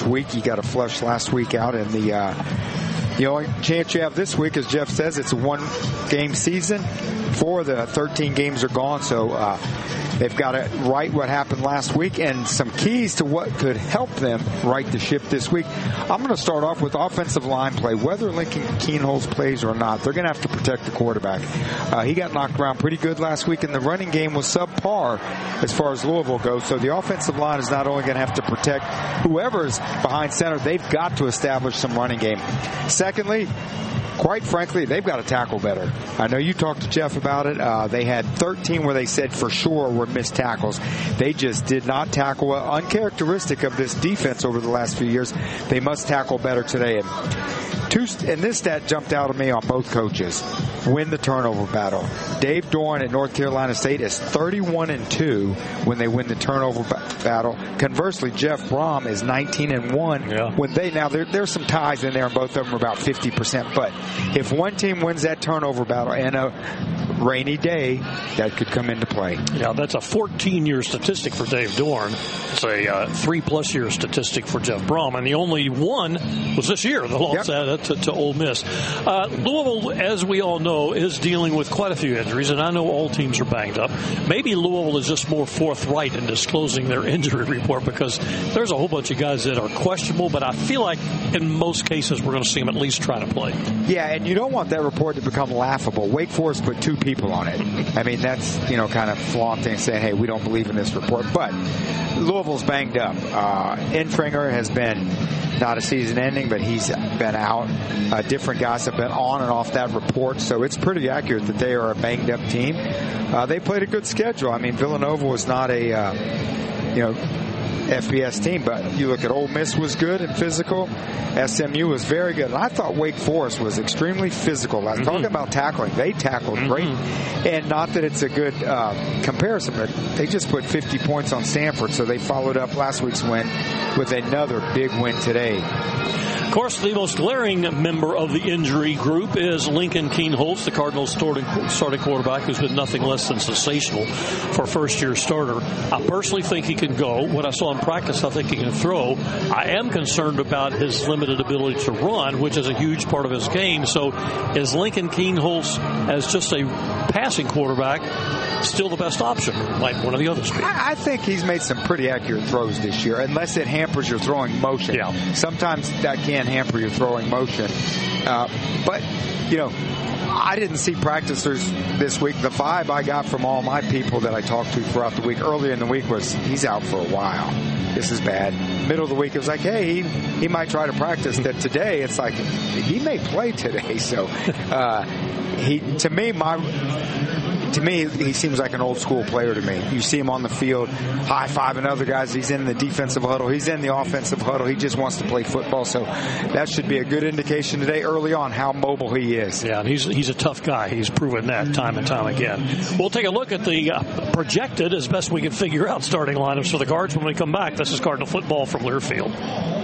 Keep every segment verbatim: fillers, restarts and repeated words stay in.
week. You got to flush last week out, and the uh, the only chance you have this week, as Jeff says, it's a one-game season. Four of the thirteen games are gone, so uh, they've got to right what happened last week and some keys to what could help them right the ship this week. I'm going to start off with offensive line play. Whether Lincoln Kienholz plays or not, they're going to have to protect the quarterback. Uh, he got knocked around pretty good last week, and the running game was subpar as far as Louisville goes. So the offensive line is not only going to have to protect whoever's behind center, they've got to establish some running game. Secondly, quite frankly, they've got to tackle better. I know you talked to Jeff about it. Uh, they had thirteen where they said for sure were missed tackles. They just did not tackle well. Uncharacteristic of this defense over the last few years. They must tackle better today. And, two, and this stat jumped out at me on both coaches. Win the turnover battle. Dave Doeren at North Carolina State is thirty-one and two when they win the turnover ba- battle. Conversely, Jeff Brom is nineteen and one yeah. when they, now there, there's some ties in there and both of them are about fifty percent, but if one team wins that turnover battle and a rainy day, that could come into play. Yeah, that's a fourteen-year statistic for Dave Doeren. It's a uh, three-plus year statistic for Jeff Brom, and the only one was this year, the loss yep. to, to Ole Miss. Uh, Louisville, as we all know, is dealing with quite a few injuries, and I know all teams are banged up. Maybe Louisville is just more forthright in disclosing their injury report because there's a whole bunch of guys that are questionable, but I feel like in most cases we're going to see them at least try to play. Yeah, and you don't want that report to become laughable. Wake Forest put two people on it. I mean, that's, you know, kind of flaunting and saying, hey, we don't believe in this report. But Louisville's banged up. Uh, Entringer has been not a season ending, but he's been out. Uh, different guys have been on and off that report, so it's pretty accurate that they are a banged up team. Uh, they played a good schedule. I mean, Villanova was not a, uh, you know, F B S team, but you look at Ole Miss was good and physical. S M U was very good. And I thought Wake Forest was extremely physical. I'm mm-hmm. talking about tackling. They tackled mm-hmm. great. And not that it's a good uh, comparison, but they just put fifty points on Stanford, so they followed up last week's win with another big win today. Of course, the most glaring member of the injury group is Lincoln Kienholz, the Cardinals starting, starting quarterback, who's been nothing less than sensational for a first-year starter. I personally think he can go. When I saw him practice, I think he can throw. I am concerned about his limited ability to run, which is a huge part of his game. So is Lincoln Kienholz, as just a passing quarterback, still the best option, like one of the others? I, I think he's made some pretty accurate throws this year, unless it hampers your throwing motion. Yeah. Sometimes that can hamper your throwing motion. Uh, but, you know, I didn't see practicers this week. The vibe I got from all my people that I talked to throughout the week, earlier in the week, was he's out for a while. This is bad. Middle of the week, it was like, hey, he, he might try to practice. That today, it's like, he may play today. So, uh, he to me, my... To me, he seems like an old-school player to me. You see him on the field, high-fiving other guys. He's in the defensive huddle. He's in the offensive huddle. He just wants to play football. So that should be a good indication today, early on, how mobile he is. Yeah, and he's he's a tough guy. He's proven that time and time again. We'll take a look at the uh, projected, as best we can figure out, starting lineups for the Cards when we come back. This is Cardinal Football from Learfield.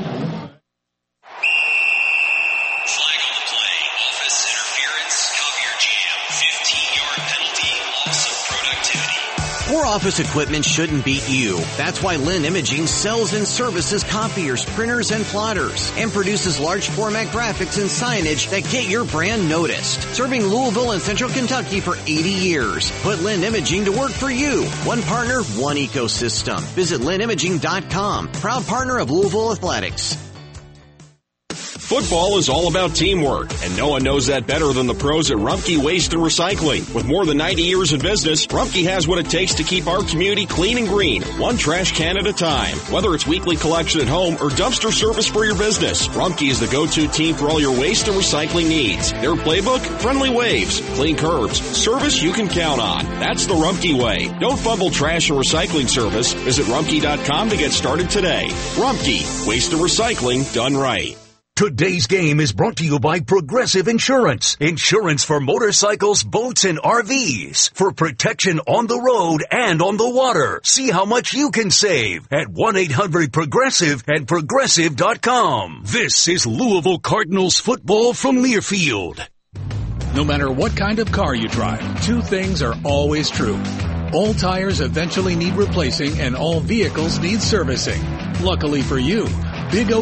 Poor office equipment shouldn't beat you. That's why Lynn Imaging sells and services copiers, printers, and plotters, and produces large format graphics and signage that get your brand noticed. Serving Louisville and Central Kentucky for eighty years. Put Lynn Imaging to work for you. One partner, one ecosystem. Visit lynn imaging dot com. Proud partner of Louisville Athletics. Football is all about teamwork, and no one knows that better than the pros at Rumpke Waste and Recycling. With more than ninety years in business, Rumpke has what it takes to keep our community clean and green, one trash can at a time. Whether it's weekly collection at home or dumpster service for your business, Rumpke is the go-to team for all your waste and recycling needs. Their playbook? Friendly waves, clean curbs, service you can count on. That's the Rumpke way. Don't fumble trash and recycling service. Visit rumpke dot com to get started today. Rumpke, waste and recycling done right. Today's game is brought to you by Progressive Insurance. Insurance for motorcycles, boats, and R Vs. For protection on the road and on the water. See how much you can save at one eight hundred progressive and progressive dot com. This is Louisville Cardinals football from Learfield. No matter what kind of car you drive, two things are always true. All tires eventually need replacing and all vehicles need servicing. Luckily for you, Big O